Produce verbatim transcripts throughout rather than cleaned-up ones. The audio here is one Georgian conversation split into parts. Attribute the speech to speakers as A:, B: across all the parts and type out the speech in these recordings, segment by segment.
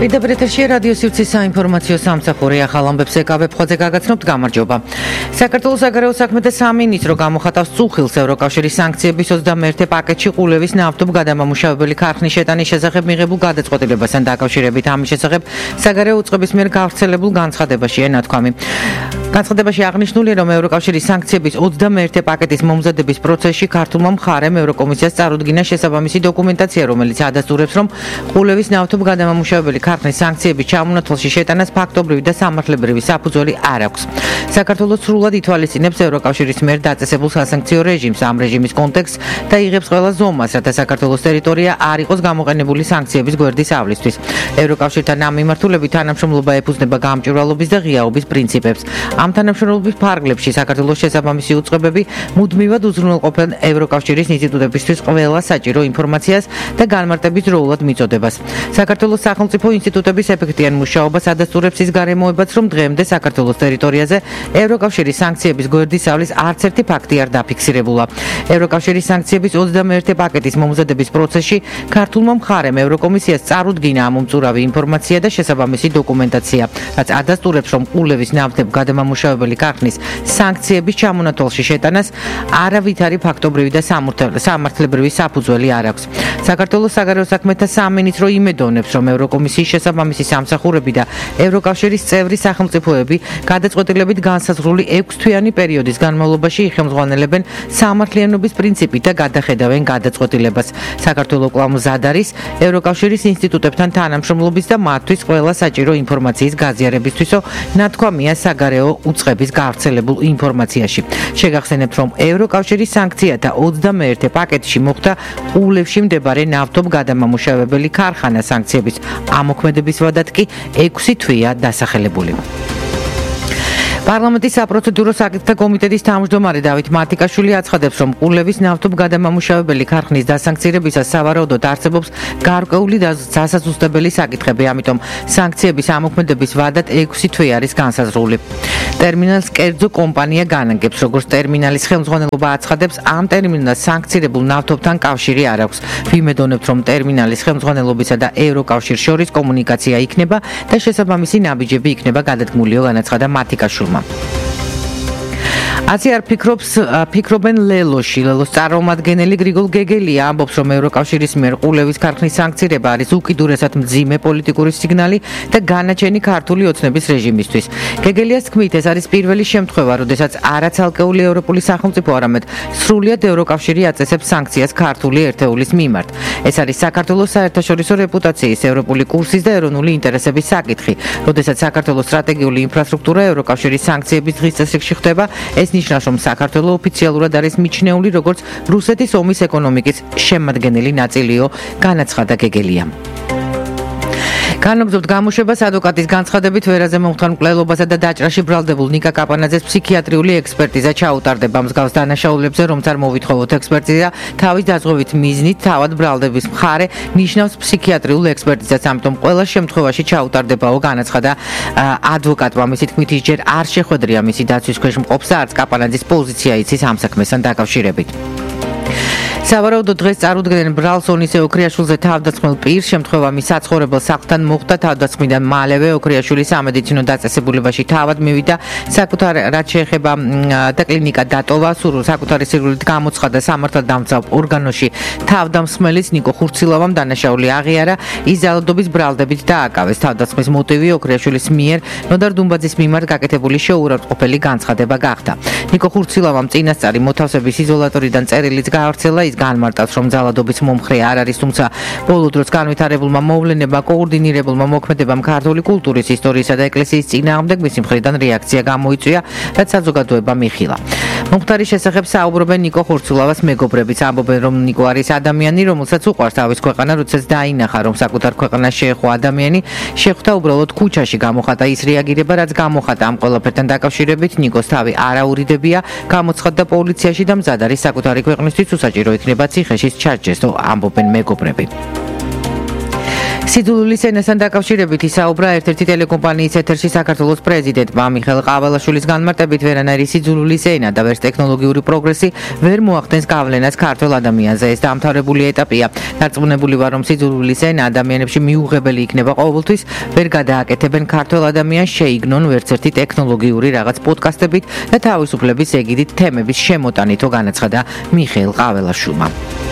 A: პირდაპირ ეთერში რადიო სივრცის საინფორმაციო სამსახური ახალ ამბებს ეკავებ ხოზე გაგაცნობთ გამარჯობა. საქართველოს საგარეო საქმეთა სამინისტრო გამოხატავს წუხილს ევროკავშირის სანქციების ოცდამეერთე პაკეტში ყულევის ნავთობ გადამამუშავებელი ქარხნის შეტანის შესახებ მიღებულ გადაწყვეტილებასთან დაკავშირებით. ამის შესახებ საგარეო უწყების მიერ გავრცელებულ განცხადებაშია ნათქვამი. განცხადებაში აღნიშნულია, რომ ევროკავშირის სანქციების ოცდამეერთე პაკეტის მომზადების პროცესში ქართულმა მხარემ ევროკომისიას წარუდგინა შესაბამისი დოკუმენტაცია, რომელიც ადასტურებს, რომ ყულევის ნავთობ გადამამუშავებელი ქარხნის სანქციების ჩამონათვალში შეტანას ფაქტობრივი და სამართლებრივი საფუძველი არ აქვს. საქართველოს სრულად ითვალისწინებს ევროკავშირის მიერ დაწესებულ სასანქციო რეჟიმს, ამ რეჟიმის კონტექსტს და იღებს ყველა ზომას, რათა საქართველოს ტერიტორია არ იყოს გამოყენებული სანქციების გვერდის ავლისთვის. ევროკავშირთან ამ მიმართულებით თანამშრომლობა ეფუძნება გამჭვირვალობის და ღიაობის პრინციპებს. ამ თანამშრომლობის ფარგლებში საქართველოს შესაბამისი უწყებები მუდმივად უზრუნველყოფენ ევროკავშირის ინსტიტუტებისთვის ყველა საჭირო ინფორმაციას და განმარტების დროულად მიწოდებას. საქართველოს სახელმწიფო ინსტიტუტების ეფექტიან მუშაობას ადასტურებს ის გარემოებაც, რომ დღემდე საქართველოს ტერიტორიაზე ევროკავშირის სანქციების გვერდის ავლის არც ერთი ფაქტი არ დაფიქსირებულა. ევროკავშირის სანქციების ოცდამეერთე პაკეტის მომზადების პროცესში ქართულმა მხარემ ევროკომისიას წარუდგინა ამ უმწურავი ინფორმაცია და შესაბამისი დოკუმენტაცია, რაც ადასტურებს, რომ ყულევის ნავთობ გადამამუშავებელი ქარხნის სანქციების ჩამონათვალში შეტანას არავითარი ფაქტობრივი და სამართლებრივი საფუძველი არ აქვს. საქართველოს საგარეო საქმეთა სამინისტრო იმედოვნებს, რომ ევროკომისიის შესაბამისი სამსახურები და ევროკავშირის წევრი სახელმწიფოები გადაწყვეტილებით განსაზღვრული ექვსთვიანი პერიოდის განმავლობაში იხელმძღვანელებენ სამართლიანობის პრინციპით და გადახედავენ გადაწყვეტილებას. საქართველო კვლავ მზად არის ევროკავშირის ინსტიტუტებთან თანამშრომლობის და მათთვის ყველა საჭირო ინფორმაციის გაზიარებისთვისო ნათქვამია საგარეო უწყების გავრცელებულ ინფორმაციაში. შეგახსენებთ, რომ ევროკავშირის სანქციათა ოცდამეერთე პაკეტში მოხდა ყულევში მდებარე ნავთობ გადამამუშავებელი ქარხანა სანქციების ამოქმედების ვადად კი ექვსი თვეა დასახელებული. პარლამენტის საპროცედურო საკითხთა კომიტეტის თავმჯდომარე დავით მარტიკაშვილი აცხადებს, რომ ყულევის ნავთობ გადამამუშავებელი ქარხნის დასანქცირებისას სავარაუდოდ არსებობს გარკვეული დასაზუსტებელი საკითხები, ამიტომ სანქციების ამოქმედების ვადად ექვსი თვე არის განსაზღვრული. ტერმინალს კერძო კომპანია განაგებს, როგორც ტერმინალის ხელმძღვანელობა აცხადებს, ამ ტერმინალს სანქცირებულ ნავთობთან კავშირი არ აქვს. ვიმედოვნებთ, რომ ტერმინალის ხელმძღვანელობისა და ევროკავშირს შორის კომუნიკაცია იქნება და შესაბამისი ნაბიჯები იქნება გადადგმულიო, განაცხადა მარტიკაშვილმა. ასე არ ფიქრობს ფიქრობენ ლელოში. ლელოს წარმომადგენელი გრიგოლ გეგელია ამბობს, რომ ევროკავშირის მიერ ყულევის ქარხნის სანქცირება არის უკიდურესად მძიმე პოლიტიკური სიგნალი და განაჩენი ქართული ოცნების რეჟიმისთვის. გეგელიას თქმით, ეს არის პირველი შემთხვევა, როდესაც არაცალკეული ევროპული სახელმწიფო, არამედ სრულიად ევროკავშირი აწესებს სანქციას ქართული ერთეულის მიმართ. ეს არის საქართველოს საერთაშორისო რეპუტაციის, ევროპული კურსის და ეროვნული ინტერესების საკითხი. როდესაც საქართველოს სტრატეგიული ინფრასტრუქტურა ევროკავშირის სანქციების დღის წესრიგში ხდება, ეს ნიშნავს, რომ საქართველო ოფიციალურად არის მიჩნეული როგორც რუსეთის ომის ეკონომიკის შემადგენელი ნაწილიო, განაცხადა გეგელიამ. განაგრძობთ გამოშვებას ადვოკატის განცხადებით ვერაზე მომხდარ მკვლელობასა და დაჭრაში ბრალდებულ ნიკა კაპანაძეს ფსიქიატრიული ექსპერტიზა ჩაუტარდება. მსგავს დანაშაულებებზე, რომც არ მოვითხოვოთ ექსპერტიზა, თავის დაზღვევით მიზნით თავად ბრალდების მხარე ნიშნავს ფსიქიატრიულ ექსპერტიზას, ამიტომ ყველა შემთხვევაში ჩაუტარდებაო, განაცხადა ადვოკატმა. მისი თქმით, ის ჯერ არ შეხვედრია მისი დაცვის ქვეშ მყოფს და არც კაპანაძის პოზიცია იცის ამ საქმესთან დაკავშირებით. სავარაუდოდ დღეს წარუდგენენ ბრალსონის ოქრიაშვილზე თავდასხმელ პირს, შემთხვევა მის საცხოვრებელ სახლთან მოხდა. თავდასხმიდან მალევე ოქრიაშვილი სამედიცინო დაწესებულებაში თავად მივიდა, საკუთარ რაც შეეხება და კლინიკა დატოვა, საკუთარი სირგულით გამოცხადა სამართალდამცავ ორგანოში თავდამსხმელის ნიკო ხურცილავამ დანაშაული აღიარა, ის ძალადობის ბრალდებით დააკავეს. თავდასხმის მოტივი ოქრიაშვილის მიერ ნოდარ დუმბაძის მიმართ გაკეთებული შეურაცხყოფელი განცხადება გახდა. ნიკო ხურცილავამ წინასწარი მოთავსების იზოლატორიდან წერილიც გაავრცელა, ის განმარტავს, რომ ძალადობის მომხრე არ არის, თუმცა ბოლო დროს განვითარებულმა მოვლენებმა, კოორდინირებულმა მოქმედებამ ქართული კულტურის, ისტორიისა და ეკლესიის წინააღმდეგ მისი მხრიდან რეაქცია გამოიწვია, რაც საზოგადოებამ იხილა. მომხდარის შესახებ საუბრობენ ნიკო ხურცილავას მეგობრებიც, ამბობენ, რომ ნიკო არის ადამიანი, რომელსაც უყვარს თავის ქვეყანა, როდესაც დაინახა, რომ საკუთარ ქვეყანას შეეხო ადამიანი, შეხვდა უბრალოდ ქუჩაში, გამოხატა ის რეაგირება, რაც გამოხატა ამ ყველაფერთან დაკავშირებით. ნიკოს თავი არაურიდებია, გამოცხადდა პოლიციაში და მზად არის საკუთარი ქვეყნისთვის უსაჭირო იქნება ციხეში ჩარჯეს, ამბობენ მეგობრები. სიძულვილის ენასთან დაკავშირებით ისაუბრა ერთ-ერთი ტელეკომპანიის ეთერში საქართველოს პრეზიდენტმა მიხეილ ყაველაშვილის განმარტებით ვერანაირი სიძულვილის ენა და ვერც ტექნოლოგიური პროგრესი ვერ მოახდენს გავლენას ქართველ ადამიანზე. ეს დამთავრებული ეტაპია. დარწმუნებული ვარ, რომ სიძულვილის ენა ადამიანებში მიუღებელი იქნება ყოველთვის, ვერ გადააკეთებენ ქართველ ადამიანს შეიგნონ ვერც ერთი ტექნოლოგიური რაღაც პოდკასტებით და თავისუფლების ეგიდით თემების შემოტანითო განაცხადა მიხეილ ყაველაშვილმა.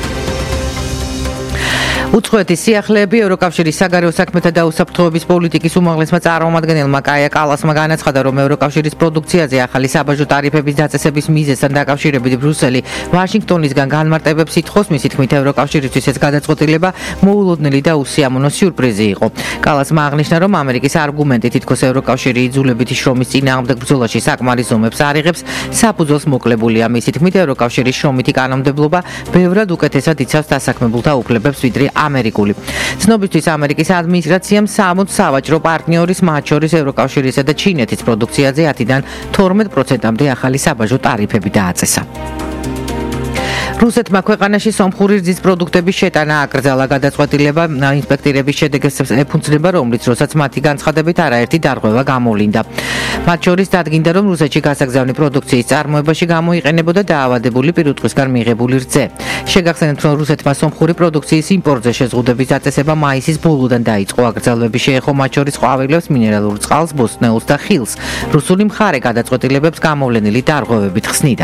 A: უცხოეთის სიახლეები ევროკავშირის საგარეო საქმეთა და უსაფრთხოების პოლიტიკის უმაღლესმა წარმომადგენელმა კაია კალასმა განაცხადა, რომ ევროკავშირის პროდუქციაზე ახალი საბაჟო ტარიფების დაწესების მიზეზთან დაკავშირებით ბრიუსელი ვაშინგტონისგან განმარტებებს ითხოვს. მისი თქმით, ევროკავშირისთვის ეს გადაწყვეტილება მოულოდნელი და უსიამოვნო სიურპრიზი იყო. კალასმა აღნიშნა, რომ ამერიკის არგუმენტი თითქოს ევროკავშირი იძულებითი შრომის წინააღმდეგ ბრძოლაში საკმარის ზომებს არ იღებს, საფუძველს მოკლებულია. მისი თქმით, ევროკავშირის შრომითი კანონმდებლობა ბევრად უკეთესად იცავს დასაქმებულთა უფლებებს, ვიდრე ამერიკული. ცნობისთვის ამერიკის ადმინისტრაციამ სამოცდ სავაჭრო პარტნიორის, მათ შორის ევროკავშირისა და ჩინეთის პროდუქციაზე ათიდან თორმეტ პროცენტამდე ახალი საბაჟო ტარიფები დააწესა. რუსეთმა ქვეყანაში სომხური რძის პროდუქტების შეტანა აკრძალა. გადაწყვეტილება ინსპექტირების შედეგს ეფუძნება, რომლის დროსაც მათი განცხადებით არაერთი დარღვევა გამოვლინდა. მათ შორის დადგინდა, რომ რუსეთში გასაგზავნი პროდუქციის წარმოებაში გამოიყენებოდა დაავადებული პირუტყვისგან მიღებული რძე. შეგახსენებთ, რომ რუსეთმა სომხური პროდუქციის იმპორტზე შეზღუდების დაწესება მაისის ბოლოდან დაიწყო. აკრძალვები შეეხო მათ შორის ყვავილებს, მინერალურ წყალს, ბოსტნეულს და ხილს. რუსული მხარე გადაწყვეტილებებს გამოვლენილი დარღვევებით ხსნიდა.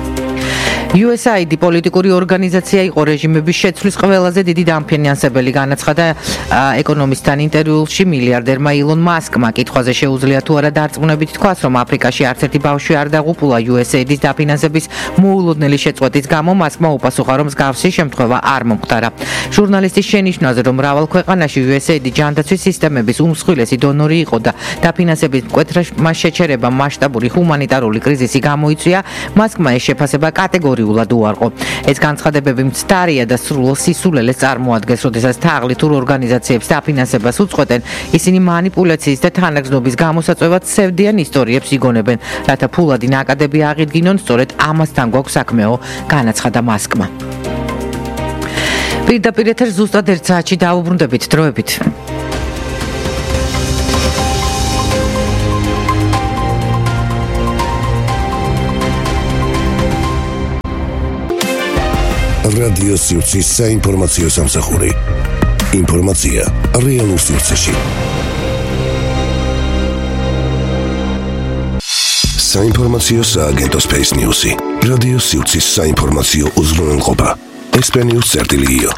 A: იუ ეს აი დი პოლიტიკური ორგანიზაცია იყო რეჟიმების შეცვლის ყველაზე დიდი დამფინანსებელი, განაცხადა ეკონომისტთან ინტერვიუში მილიარდერმა ილონ მასკმა. კითხვაზე შეუძლია თუ არა დარწმუნებით თქვას, რომ აფრიკაში არც ერთი ბავშვი არ დაღუპულა იუ ეს აი დის დაფინანსების მოულოდნელი შეწყვეტის გამო, მასკმა უპასუხა, რომ მსგავსი შემთხვევა არ მომხდარა. ჟურნალისტის შენიშვნაზე, რომ მრავალ ქვეყანაში იუ ეს აი დი ჯანდაცვის სისტემების უმსხვილესი დონორი იყო და დაფინანსების მკვეთრმა შეჩერება მასშტაბური ჰუმანიტარული კრიზისი გამოიწვია, მასკმა ეს შეფასება კატეგორიულად უარყო. ეს განცხადებები მცდარია და სრულ სისულელეს წარმოადგენს, როდესაც თაღლითურ ორგანიზაციებს დაფინანსებას უწყვეტენ, ისინი მანიპულაციის და თანაგზნობის გამოსაწვევად სევდიან ისტორიებს იგონებენ, რათა ფულადი ნაკადები აღიდგინონ, სწორედ ამასთან გვაქვს საქმეო, განაცხადა მასკმა. პირდაპირ ეთერს ზუსტად ერთ საათში დაუბრუნდებით, დროებით.
B: რადიო სივრცის საინფორმაციო სამსახური. ინფორმაცია რეალურ სივრცეში. საინფორმაციო სააგენტო Space News-ი. რადიო სივრცის საინფორმაციო უზრუნველყოფა. ესპენიუს წერტილიო.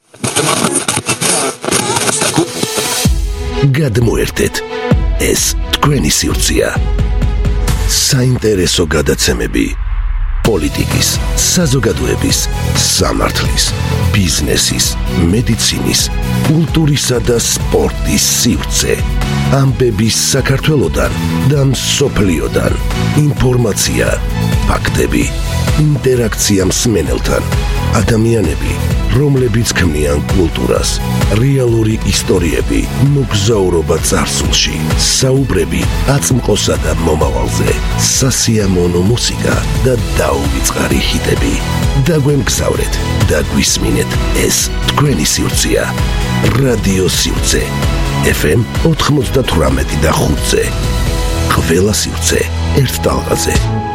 B: გადმოერთეთ. ეს თქვენი სივრცეა. საინტერესო გადაცემები. პოლიტიკის, საზოგადოების, სამართლის, ბიზნესის, მედიცინის, კულტურისა და სპორტის სივრცე. ამბების საქართველოდან და მსოფლიოდან. ინფორმაცია, ფაქტები, ინტერაქცია მსმენელთან. ადამიანები, რომლებიც ქმნიან კულტურას, რეალური ისტორიები, მოგზაურობა წარსულში, საუბრები აწმყოსა და მომავალზე, სასიამოვნო მუსიკა და დაუვიწყარი ჰიტები. დაგვემგზავრეთ და გვისმინეთ, ეს თქვენი სივრცეა. რადიო სივრცე ეფ ემ ოთხმოცდათვრამეტი და ხუთზე. ყველა სივრცე ერთ ტალღაზე.